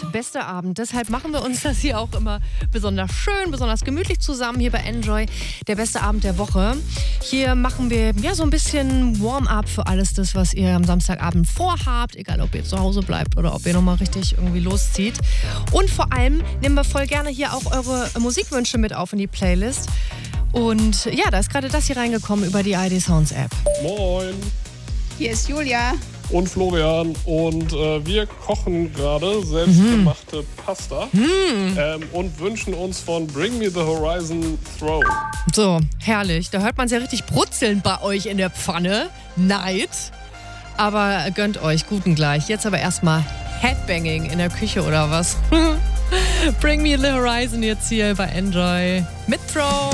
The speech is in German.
beste Abend. Deshalb machen wir uns das hier auch immer besonders schön, besonders gemütlich zusammen hier bei Enjoy. Der beste Abend der Woche. Hier machen wir ja so ein bisschen Warm-up für alles das, was ihr am Samstagabend vorhabt. Egal, ob ihr zu Hause bleibt oder ob ihr nochmal richtig irgendwie loszieht. Und vor allem nehmen wir voll gerne hier auch eure Musikwünsche mit auf in die Playlist. Und ja, da ist gerade das hier reingekommen über die ID Sounds App. Moin. Hier ist Julia. Und Florian. Und wir kochen gerade selbstgemachte Pasta und wünschen uns von Bring Me the Horizon Throne. So, herrlich. Da hört man es ja richtig brutzeln bei euch in der Pfanne. Neid. Aber gönnt euch, guten gleich. Jetzt aber erstmal Headbanging in der Küche oder was? Bring Me the Horizon jetzt hier bei Enjoy mit Throne.